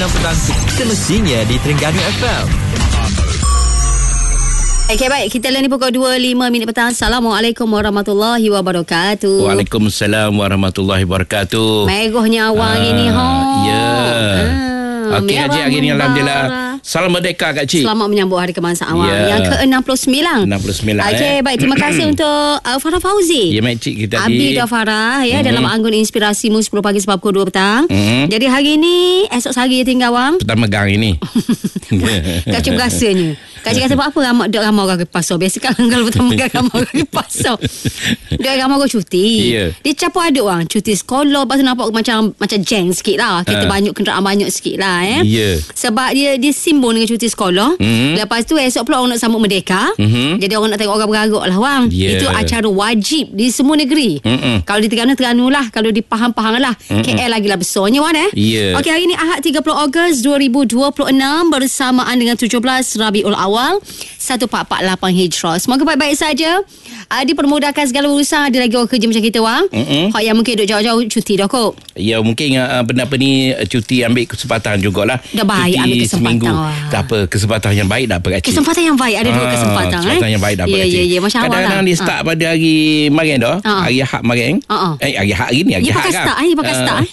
petang semestinya di Terengganu FM. Okay, baik. Kita lain ni pukul 2.05 petang. Assalamualaikum warahmatullahi wabarakatuh. Waalaikumsalam warahmatullahi wabarakatuh. Megohnya awang ini. Ya. Okey, Haji, hari ni Alhamdulillah. Salam Merdeka Kak Cik. Selamat menyambut Hari Kebangsaan Awang yang ke-69. 69. Okey, baik. Terima kasih untuk Farah Fauzi. Ya, Mak Cik, kita Abi dah Farah dalam anggun inspirasimu 10 pagi sebab pukul 2 petang. Jadi hari ni, esok sehari tinggal Awang. Petang megang ini. Kak Cik berasanya. Kak Cik kata buat apa ramai orang ke pasar. Biasa kan kalau petang megang ramai orang ke pasar. Dia ramai orang cuti. Dia campur aduk orang. Cuti sekolah. Lepas tu nampak macam jeng sikit lah. Kita banyak kenderaan banyak sikit lah. Sebab dia simbol dengan cuti sekolah. Lepas tu esok pula orang nak sambut Merdeka. Jadi orang nak tengok orang bergaruk lah Wang. Itu acara wajib di semua negeri. Kalau di Terengganu lah. Kalau di Pahang lah. KL lagi lah besarnya Wan Okey, hari ni Ahad 30 Ogos 2026 bersamaan dengan 17 Rabiul Awal 1448 Hijrah. Semoga baik-baik saja. Dipermudahkan segala urusan. Ada lagi orang kerja macam kita Wang. Hak yang mungkin duduk jauh-jauh cuti dah kot. Ya, mungkin benda-apa ni cuti ambil kesempatan jugalah. Dah baik cuti ambil kesempatan. Tak apa, kesempatan yang baik dah apa Kak Cik. Kesempatan yang baik. Ada dua kesempatan. Kesempatan yang baik dah apa Kak Cik. Ya, Masya Allah. Kadang-kadang dia start pada hari marin dah. Hari Ahad marin. Hari Ahad hari ni. Hari Ahad kan. Dia pakai start.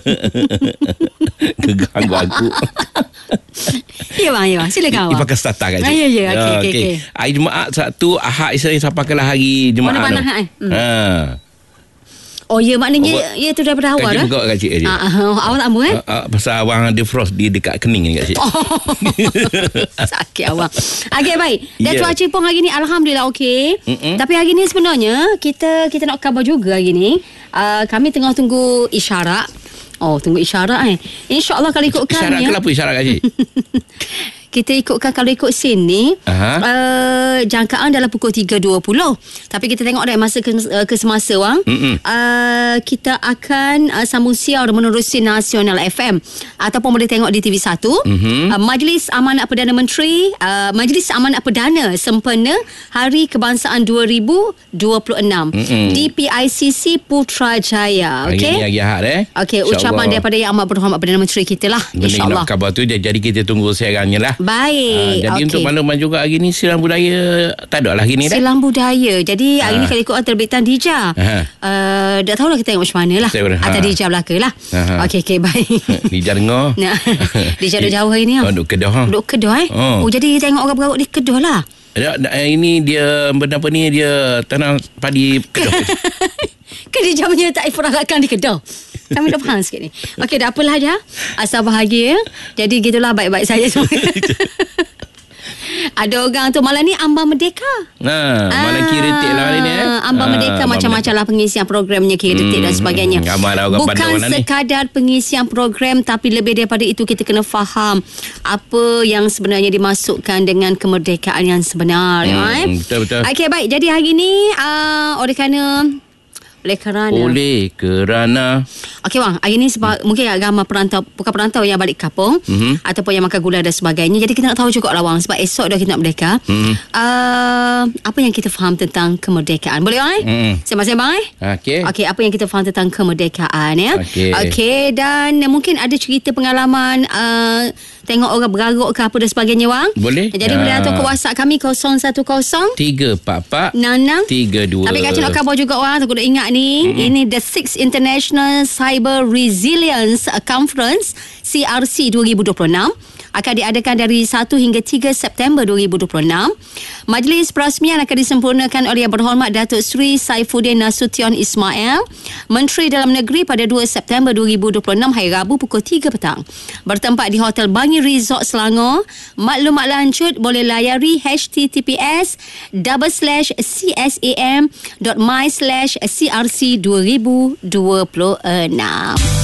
Keganggu aku. Ya bang. Silakan Dia pakai starter Kak Cik. Ya. Okey. Hari Jumaat Sabtu Ahad Isnin sampai kelah hari Jumaat. Mana panah Oh ya, maknanya ya tu daripada awal dah. Kak Cik buka Kak Cik. Awal tak apa pasal awang ada frost di dekat kening ni Kak Cik. Sakit awang. Okey, baik. Dan cuaca pun hari ni Alhamdulillah okey. Tapi hari ni sebenarnya kita nak khabar juga hari ni. Kami tengah tunggu isyarat. Tunggu isyarat InsyaAllah kalau ikutkan isyarat kenapa isyarat Kak Cik? Kita ikutkan kalau ikut sini jangkaan dalam pukul 3.20. Tapi kita tengok dari masa ke semasa Wang. Kita akan sambung siar menerusi Nasional FM ataupun boleh tengok di TV1. Majlis Amanat Perdana Menteri, Majlis Amanat Perdana sempena Hari Kebangsaan 2026 di PICC Putrajaya. Okey. Hari Ahad Okey, ucapan daripada Yang Amat Berhormat Perdana Menteri kita lah, insya-Allah. Khabar tu jadi kita tunggu siarannya lah. Baik. Jadi untuk makluman juga hari ni silang budaya tak ada lah hari ni dah. Silang budaya. Jadi hari ni kalau ikut terbitan Dija. Tak tahulah kita tengok macam mana lah. Atau Dija Belaka lah. Okey, baik. Dija dengar. Dija duduk jauh hari ni. Duduk Kedah. Duduk Kedah jadi tengok orang bergaruk di Kedah lah. Ini dia benda apa ni, dia tanam padi Kedah. Kan dia punya tak iperagakan di Kedah. Kami dah faham sikit ni. Okey, dah apalah aja. Asal bahagia. Jadi gitulah, baik-baik saja semua. Ada orang tu malam ni Ambang Merdeka. Malam kiritik lah hari ni Ambang Merdeka macam-macam lah pengisian programnya, kiritik dan sebagainya. Bukan sekadar pengisian program, tapi lebih daripada itu kita kena faham apa yang sebenarnya dimasukkan dengan kemerdekaan yang sebenar. Betul. Okey, baik. Jadi hari ni oleh kerana okey Wang, hari ni sebab mungkin ramai perantau, bukan perantau yang balik kampung ataupun yang makan gula dan sebagainya. Jadi kita nak tahu juga lah Wang, sebab esok dah kita nak merdeka. Apa yang kita faham tentang kemerdekaan? Boleh Wang sembang-sembang Okey, apa yang kita faham tentang kemerdekaan Okey, dan mungkin ada cerita pengalaman tengok orang bergaruk ke apa dan sebagainya Wang. Boleh. Jadi boleh datang ke WhatsApp kami 010 344 6632. Tapi Kak Cik nak khabar juga Wang, aku dah ingat ni. Ini the 6th International Cyber Resilience Conference CRC 2026 akan diadakan dari 1 hingga 3 September 2026. Majlis perasmian akan disempurnakan oleh Yang Berhormat Datuk Seri Saifuddin Nasution Ismail, Menteri Dalam Negeri, pada 2 September 2026 hari Rabu pukul 3 petang. Bertempat di Hotel Bangi Resort Selangor. Maklumat lanjut boleh layari https://csam.my/crc2026.